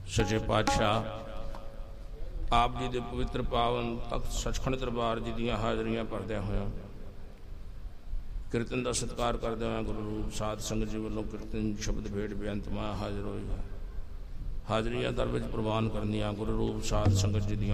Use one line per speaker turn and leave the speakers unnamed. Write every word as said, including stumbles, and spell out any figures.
सचे पातशाह आप जी के पवित्र पावन तख्त सचखंड दरबार जी ਦੀਆਂ ਹਾਜ਼ਰੀਆਂ ਭਰਦਿਆਂ ਹੋਇਆਂ कीर्तन का सत्कार करदे होए गुरु रूप साध संगत जी वालों कीर्तन शब्द भेट बेअंत मैं हाजिर होएगा। हाजरियां दर विच प्रवान करनियां गुरु रूप साध संगत जी ਦੀਆਂ